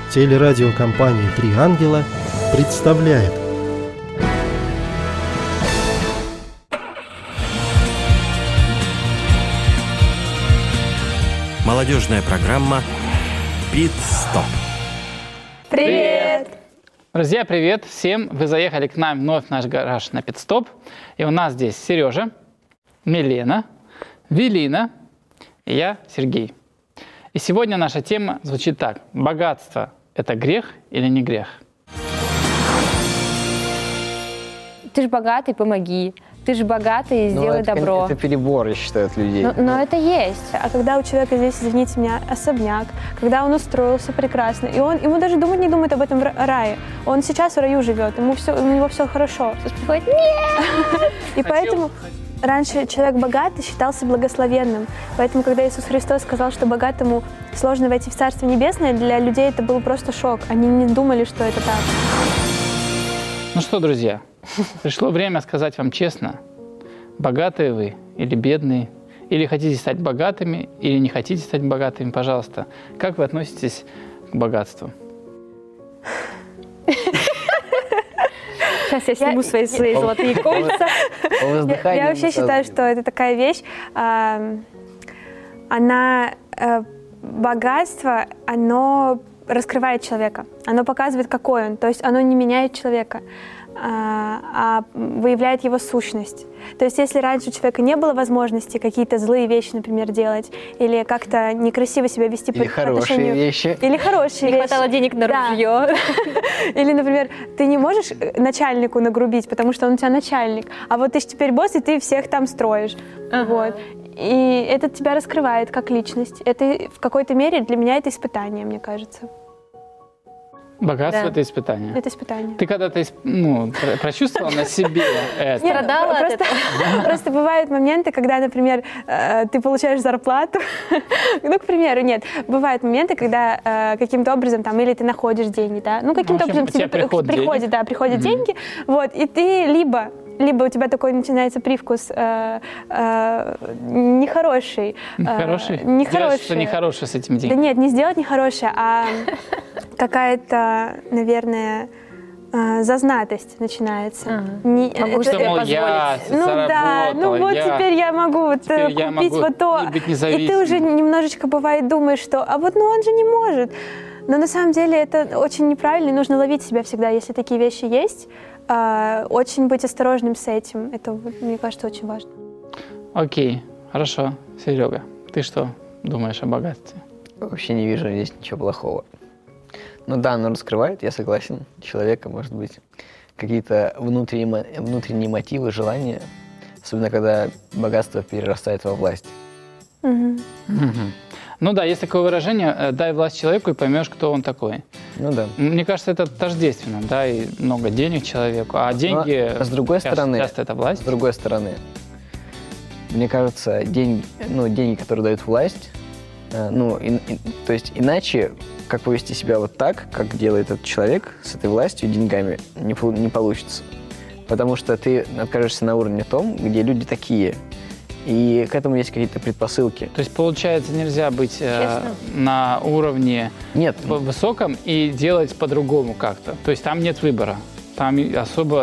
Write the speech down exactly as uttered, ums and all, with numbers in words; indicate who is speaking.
Speaker 1: Телерадиокомпания «Три ангела» представляет.
Speaker 2: Молодежная программа «Пит-стоп».
Speaker 3: Привет!
Speaker 4: Друзья, привет всем! Вы заехали к нам вновь в наш гараж на «Пит-стоп». И у нас здесь Сережа, Милена, Велина и я, Сергей. И сегодня наша тема звучит так. Богатство – это грех или не грех?
Speaker 3: Ты ж богатый, помоги. Ты же богатый, сделай
Speaker 5: это,
Speaker 3: добро.
Speaker 5: Это перебор, я считаю, от людей.
Speaker 3: Но, но это есть.
Speaker 6: А когда у человека здесь, извините меня, особняк, когда он устроился прекрасно, и он ему даже думать не думает об этом в рае. Он сейчас в раю живет, ему все, у него все хорошо.
Speaker 3: Сейчас приходит «нет!»
Speaker 6: И поэтому раньше человек богатый считался благословенным. Поэтому, когда Иисус Христос сказал, что богатому сложно войти в Царство Небесное, для людей это был просто шок. Они не думали, что это так.
Speaker 4: Ну что, друзья, пришло время сказать вам честно, богатые вы или бедные, или хотите стать богатыми, или не хотите стать богатыми, пожалуйста. Как вы относитесь к богатству?
Speaker 3: Сейчас я сниму свои, свои золотые кольца.
Speaker 6: Я, я вообще считаю, что это такая вещь, э, она, э, богатство, оно раскрывает человека, оно показывает, какой он, то есть оно не меняет человека, а, а выявляет его сущность. То есть если раньше у человека не было возможности какие-то злые вещи, например, делать, или как-то некрасиво себя вести
Speaker 5: или
Speaker 6: по
Speaker 5: хорошие
Speaker 6: отношению...
Speaker 5: вещи.
Speaker 6: Или хорошие
Speaker 3: Не
Speaker 6: вещи.
Speaker 3: хватало денег на
Speaker 6: Да.
Speaker 3: ружье.
Speaker 6: Или, например, ты не можешь начальнику нагрубить, потому что он у тебя начальник, а вот ты же теперь босс, и ты всех там строишь.
Speaker 3: Ага.
Speaker 6: Вот. И это тебя раскрывает как личность. Это в какой-то мере для меня это испытание, мне кажется.
Speaker 4: Богатство
Speaker 3: Да.
Speaker 4: – это испытание.
Speaker 6: Это испытание.
Speaker 4: Ты когда-то ну, про- прочувствовала на себе это?
Speaker 6: Нет,
Speaker 3: Страдала от
Speaker 6: просто, просто бывают моменты, когда, например, э, ты получаешь зарплату. Ну, к примеру, нет. Бывают моменты, когда э, каким-то образом, там, или ты находишь деньги, да, ну, каким-то
Speaker 4: В общем,
Speaker 6: образом
Speaker 4: у тебя
Speaker 6: тебе
Speaker 4: приход
Speaker 6: приходят,
Speaker 4: денег.
Speaker 6: да, приходят
Speaker 4: Мгм.
Speaker 6: деньги, вот, и ты либо либо у тебя такой начинается привкус э, э, нехороший. э,
Speaker 4: Нехороший?
Speaker 6: Нехороший.
Speaker 4: Делать что нехорошее с этим
Speaker 6: Да
Speaker 4: деньгами?
Speaker 6: нет, не сделать нехорошее, а какая-то, наверное, э, зазнатость начинается.
Speaker 3: Ага.
Speaker 6: Не-
Speaker 3: Могу
Speaker 6: это-
Speaker 4: Что, мол,
Speaker 3: позволить.
Speaker 4: я
Speaker 6: Ну да, ну
Speaker 4: заработала,
Speaker 6: вот
Speaker 4: я...
Speaker 6: теперь я могу вот, э,
Speaker 4: теперь я
Speaker 6: купить
Speaker 4: могу
Speaker 6: вот то.
Speaker 4: быть
Speaker 6: И ты
Speaker 4: независимым.
Speaker 6: уже немножечко бывает думаешь, что а вот ну он же не может. Но на самом деле это очень неправильно, и нужно ловить себя всегда, если такие вещи есть. э, очень быть осторожным с этим. Это, вот, мне кажется, очень важно.
Speaker 4: Окей, хорошо. Серега, ты что думаешь о богатстве?
Speaker 5: Вообще не вижу здесь ничего плохого. Ну да, оно раскрывает, я согласен. Человека, может быть, какие-то внутренние, мо- внутренние мотивы, желания. Особенно, когда богатство перерастает во власть.
Speaker 6: Мгм.
Speaker 4: Мгм. Ну да, есть такое выражение э, «дай власть человеку и поймешь, кто он такой».
Speaker 5: Ну да.
Speaker 4: Мне кажется, это тождественно, да, и много денег человеку, а деньги,
Speaker 5: с другой
Speaker 4: часто,
Speaker 5: стороны-
Speaker 4: часто это власть.
Speaker 5: С другой стороны, мне кажется, деньги, ну, деньги, которые дают власть, э, ну, и- и- то есть иначе, как повести себя вот так, как делает этот человек с этой властью, деньгами, не, пол- не получится. Потому что ты окажешься на уровне том, где люди такие. И к этому есть какие-то предпосылки.
Speaker 4: То есть, получается, нельзя быть э,
Speaker 3: Честно?
Speaker 4: на уровне
Speaker 5: Нет,
Speaker 4: в- высоком и делать по-другому как-то. То есть там нет выбора. Там и особо